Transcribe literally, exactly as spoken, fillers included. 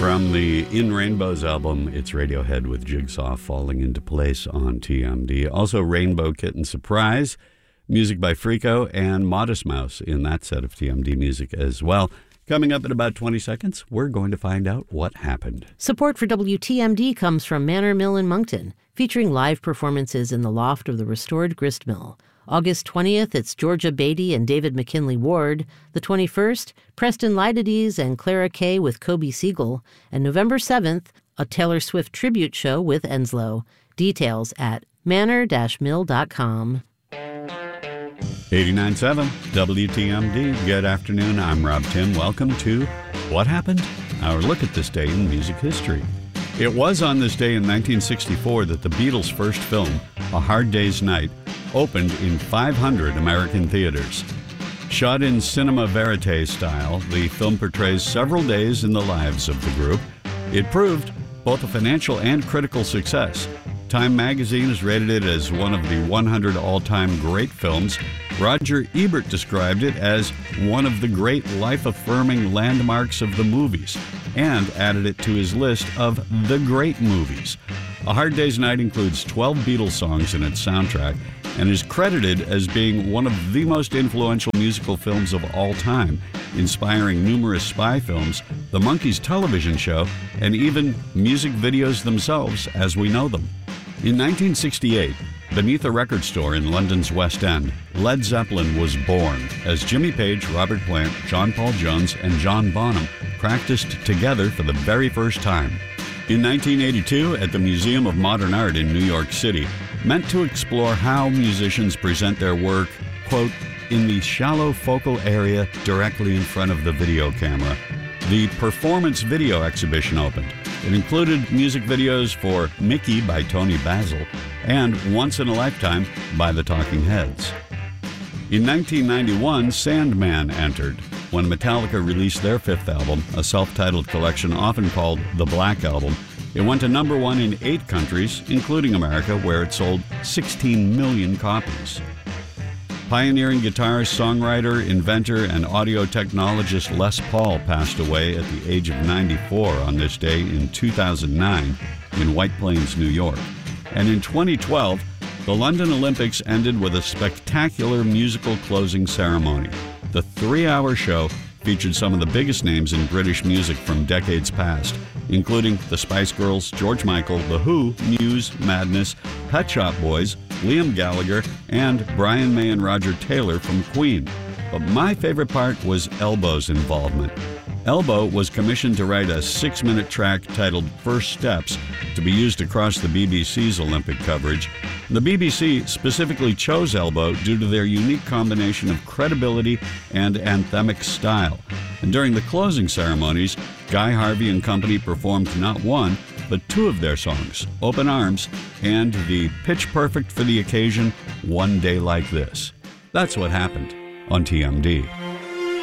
From the In Rainbows album, it's Radiohead with Jigsaw falling into place on T M D. Also Rainbow Kitten Surprise, music by Freako, and Modest Mouse in that set of T M D music as well. Coming up in about twenty seconds, we're going to find out what happened. Support for W T M D comes from Manor Mill in Moncton, featuring live performances in the loft of the restored grist mill. August twentieth, it's Georgia Beatty and David McKinley Ward. The twenty-first, Preston Lydides and Clara Kay with Kobe Siegel. And November seventh, a Taylor Swift tribute show with Enslow. Details at manor dash mill dot com. eighty-nine point seven W T M D. Good afternoon. I'm Rob Tim. Welcome to What Happened? Our look at this day in music history. It was on this day in nineteen sixty-four that the Beatles' first film, A Hard Day's Night, opened in five hundred American theaters. Shot in cinema verite style, the film portrays several days in the lives of the group. It proved both a financial and critical success. Time magazine has rated it as one of the one hundred all-time great films. Roger Ebert described it as one of the great life-affirming landmarks of the movies and added it to his list of the great movies. A Hard Day's Night includes twelve Beatles songs in its soundtrack and is credited as being one of the most influential musical films of all time, inspiring numerous spy films, the Monkees television show, and even music videos themselves as we know them. In nineteen sixty-eight, beneath a record store in London's West End, Led Zeppelin was born as Jimmy Page, Robert Plant, John Paul Jones, and John Bonham practiced together for the very first time. In nineteen eighty-two, at the Museum of Modern Art in New York City, meant to explore how musicians present their work, quote, in the shallow focal area directly in front of the video camera, the Performance Video exhibition opened. It included music videos for Mickey by Tony Basil and Once in a Lifetime by the Talking Heads. In nineteen ninety-one, Sandman entered when Metallica released their fifth album, a self-titled collection often called the Black Album. It went to number one in eight countries, including America, where it sold sixteen million copies. Pioneering guitarist, songwriter, inventor, and audio technologist Les Paul passed away at the age of ninety-four on this day in two thousand nine in White Plains, New York. And in twenty twelve, the London Olympics ended with a spectacular musical closing ceremony. The three-hour show featured some of the biggest names in British music from decades past, including the Spice Girls, George Michael, The Who, Muse, Madness, Pet Shop Boys, Liam Gallagher, and Brian May and Roger Taylor from Queen. But my favorite part was Elbow's involvement. Elbow was commissioned to write a six-minute track titled First Steps to be used across the B B C's Olympic coverage. The B B C specifically chose Elbow due to their unique combination of credibility and anthemic style. And during the closing ceremonies, Guy Harvey and company performed not one, but two of their songs, Open Arms and the pitch perfect for the occasion, One Day Like This. That's what happened on T M D.